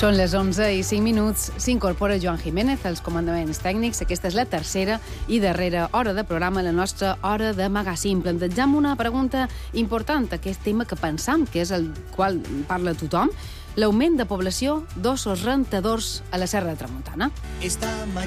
Són les 11:05. S'incorpora Joan Jiménez als comandaments tècnics. Aquesta és la tercera i darrera hora de programa, la nostra hora de magazín. Plantejam una pregunta important, aquest tema que pensam, que és el qual parla tothom, l'augment de població d'ossos rentadors a la Serra de Tramuntana.